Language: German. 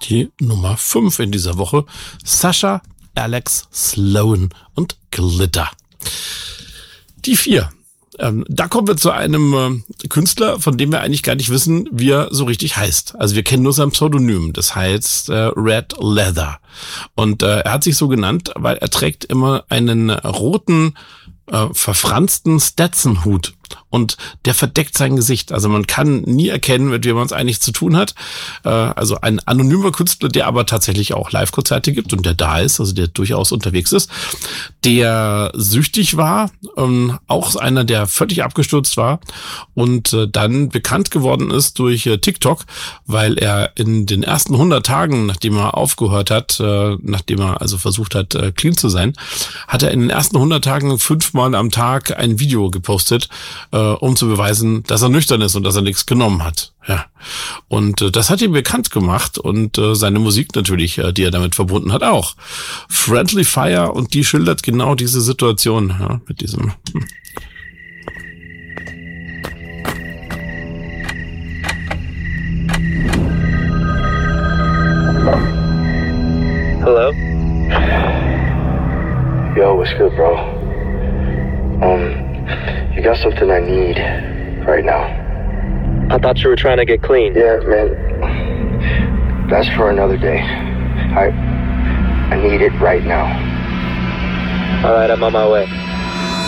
die Nummer 5 in dieser Woche. Sasha, Alex, Sloan und Glitter. Die 4. Da kommen wir zu einem Künstler, von dem wir eigentlich gar nicht wissen, wie er so richtig heißt. Also wir kennen nur sein Pseudonym, das heißt Red Leather. Und er hat sich so genannt, weil er trägt immer einen roten, verfransten Stetson-Hut. Und der verdeckt sein Gesicht. Also man kann nie erkennen, mit wem man es eigentlich zu tun hat. Also ein anonymer Künstler, der aber tatsächlich auch Live-Konzerte gibt und der da ist, also der durchaus unterwegs ist, der süchtig war, auch einer, der völlig abgestürzt war und dann bekannt geworden ist durch TikTok, weil er in den ersten 100 Tagen, nachdem er aufgehört hat, nachdem er also versucht hat, clean zu sein, hat er in den ersten 100 Tagen 5-mal am Tag ein Video gepostet, um zu beweisen, dass er nüchtern ist und dass er nichts genommen hat. Ja. Und das hat ihn bekannt gemacht und seine Musik natürlich, die er damit verbunden hat, auch. Friendly Fire, und die schildert genau diese Situation, ja, mit diesem... Hello? Yo, what's good, bro? You got something I need right now. I thought you were trying to get clean. Yeah, man. That's for another day. I need it right now. All right, I'm on my way.